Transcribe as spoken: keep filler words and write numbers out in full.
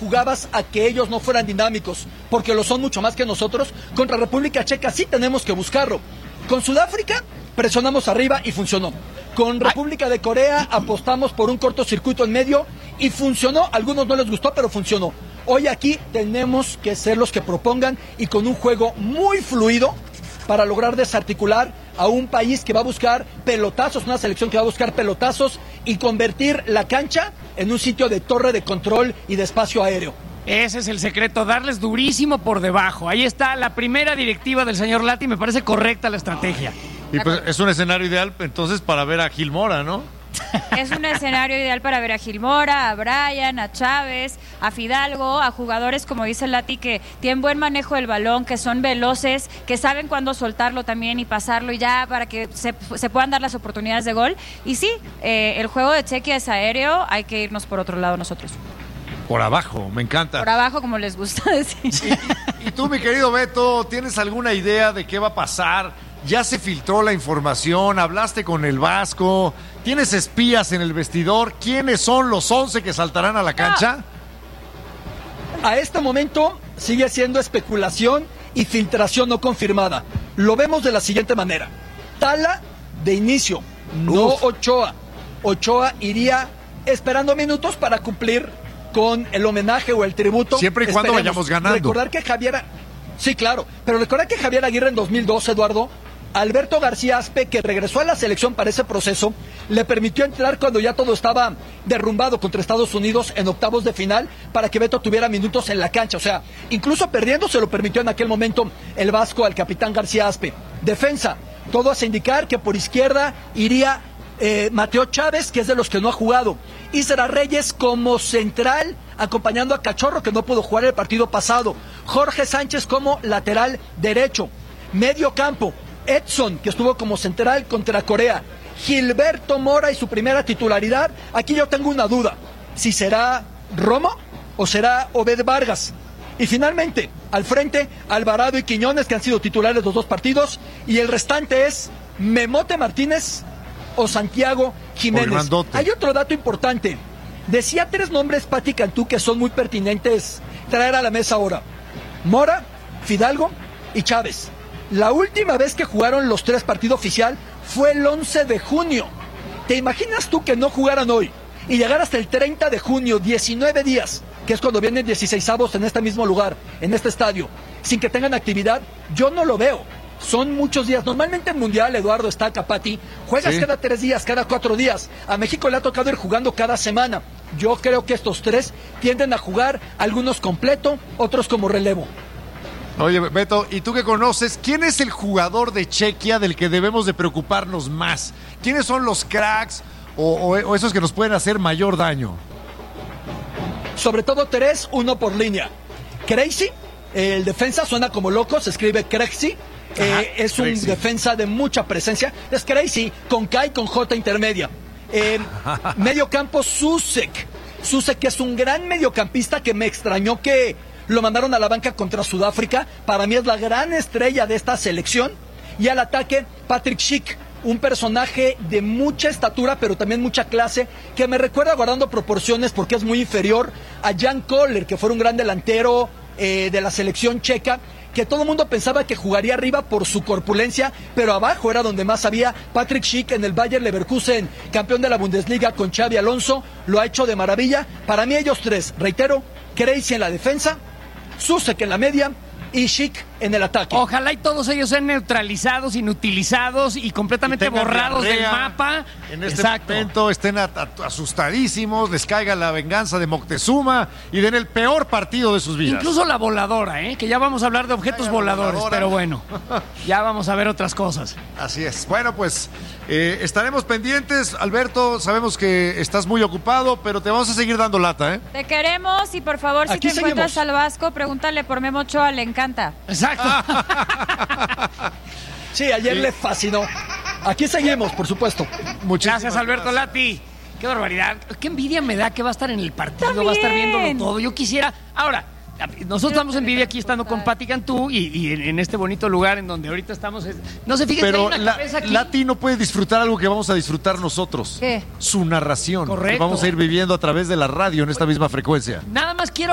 jugabas a que ellos no fueran dinámicos, porque lo son mucho más que nosotros. Contra República Checa sí tenemos que buscarlo. Con Sudáfrica presionamos arriba y funcionó. Con República de Corea apostamos por un cortocircuito en medio y funcionó. A algunos no les gustó, pero funcionó. Hoy aquí tenemos que ser los que propongan y con un juego muy fluido para lograr desarticular a un país que va a buscar pelotazos, una selección que va a buscar pelotazos y convertir la cancha en un sitio de torre de control y de espacio aéreo. Ese es el secreto, darles durísimo por debajo. Ahí está la primera directiva del señor Lati, me parece correcta la estrategia. Y pues es un escenario ideal entonces para ver a Gil Mora, ¿no? Es un escenario ideal para ver a Gil Mora, a Brian, a Chávez, a Fidalgo, a jugadores, como dice Lati, que tienen buen manejo del balón, que son veloces, que saben cuándo soltarlo también y pasarlo y ya para que se, se puedan dar las oportunidades de gol. Y sí, eh, el juego de Chequia es aéreo, hay que irnos por otro lado nosotros. Por abajo, me encanta. Por abajo, como les gusta decir. Y, y tú, mi querido Beto, ¿tienes alguna idea de qué va a pasar? Ya se filtró la información, hablaste con el Vasco, tienes espías en el vestidor. ¿Quiénes son los once que saltarán a la cancha? A este momento sigue siendo especulación y filtración no confirmada. Lo vemos de la siguiente manera. Tala de inicio, no Uf. Ochoa. Ochoa iría esperando minutos para cumplir con el homenaje o el tributo. Siempre y cuando Esperemos. vayamos ganando. Recordar que Javier... Sí, claro, pero recordar que Javier Aguirre en dos mil doce, Eduardo, Alberto García Aspe, que regresó a la selección para ese proceso, le permitió entrar cuando ya todo estaba derrumbado contra Estados Unidos en octavos de final para que Beto tuviera minutos en la cancha. O sea, incluso perdiendo se lo permitió en aquel momento el Vasco al capitán García Aspe. Defensa, todo hace indicar que por izquierda iría eh, Mateo Chávez, que es de los que no ha jugado. Isra Reyes como central, acompañando a Cachorro, que no pudo jugar el partido pasado. Jorge Sánchez como lateral derecho. Medio campo, Edson, que estuvo como central contra Corea. Gilberto Mora y su primera titularidad. Aquí yo tengo una duda. Si será Romo o será Obed Vargas. Y finalmente, al frente, Alvarado y Quiñones, que han sido titulares los dos partidos. Y el restante es Memote Martínez o Santiago Jiménez. Hay otro dato importante. Decía tres nombres Pati Cantú que son muy pertinentes traer a la mesa ahora. Mora, Fidalgo y Chávez. La última vez que jugaron los tres partidos oficial fue el once de junio. ¿Te imaginas tú que no jugaran hoy y llegar hasta el treinta de junio, diecinueve días, que es cuando vienen dieciseisavos en este mismo lugar, en este estadio, sin que tengan actividad? Yo no lo veo. Son muchos días. Normalmente en Mundial, Eduardo, está Capati, juegas sí. cada tres días, cada cuatro días. A México le ha tocado ir jugando cada semana. Yo creo que estos tres tienden a jugar, algunos completo, otros como relevo. Oye, Beto, ¿y tú que conoces? ¿Quién es el jugador de Chequia del que debemos de preocuparnos más? ¿Quiénes son los cracks o, o, o esos que nos pueden hacer mayor daño? Sobre todo tres, uno por línea. Crazy, el defensa suena como loco, se escribe Crazy. Ajá, eh, es un crazy. defensa de mucha presencia. Es Crazy, con K y con J intermedia. Eh, medio campo, Susek. Susek, que es un gran mediocampista que me extrañó que lo mandaron a la banca contra Sudáfrica. Para mí es la gran estrella de esta selección. Y al ataque, Patrick Schick, un personaje de mucha estatura, pero también mucha clase, que me recuerda, guardando proporciones, porque es muy inferior a Jan Koller, que fue un gran delantero eh, de la selección checa, que todo el mundo pensaba que jugaría arriba por su corpulencia, pero abajo era donde más había. Patrick Schick en el Bayer Leverkusen, campeón de la Bundesliga con Xabi Alonso, lo ha hecho de maravilla. Para mí ellos tres, reitero, Crazy en la defensa, Susek en la media y Schick en el ataque. Ojalá y todos ellos sean neutralizados, inutilizados y completamente y borrados del mapa. En este Exacto. momento estén asustadísimos, les caiga la venganza de Moctezuma y den el peor partido de sus vidas. Incluso la voladora, ¿eh? Que ya vamos a hablar de objetos voladores, voladora. Pero bueno, ya vamos a ver otras cosas. Así es. Bueno, pues eh, estaremos pendientes. Alberto, sabemos que estás muy ocupado, pero te vamos a seguir dando lata, ¿eh? Te queremos y por favor, si Aquí te seguimos. encuentras al Vasco, pregúntale por Memo Ochoa, le encanta. Exacto. Sí, ayer sí. le fascinó. Aquí seguimos, por supuesto. Muchas gracias, Alberto Lati. Qué barbaridad. Qué envidia me da que va a estar en el partido, También. va a estar viéndolo todo. Yo quisiera... Ahora, nosotros estamos en envidia aquí estando con Pati Cantú y, y en, en este bonito lugar en donde ahorita estamos. Es, no se fijen pero que hay una la, cabeza aquí. Lati no puede disfrutar algo que vamos a disfrutar nosotros. ¿Qué? Su narración. Correcto. Que vamos a ir viviendo a través de la radio en esta misma frecuencia. Nada más quiero